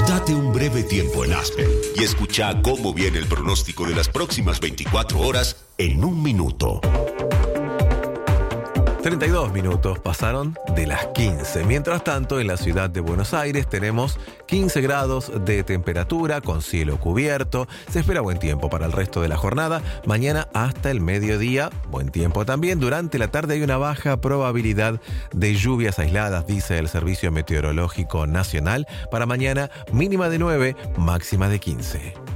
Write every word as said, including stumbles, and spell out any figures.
Date un breve tiempo en Aspen y escucha cómo viene el pronóstico de las próximas veinticuatro horas en un minuto. treinta y dos minutos pasaron de las quince. Mientras tanto, en la ciudad de Buenos Aires tenemos quince grados de temperatura con cielo cubierto. Se espera buen tiempo para el resto de la jornada. Mañana hasta el mediodía, buen tiempo también. Durante la tarde hay una baja probabilidad de lluvias aisladas, dice el Servicio Meteorológico Nacional. Para mañana, mínima de nueve, máxima de quince.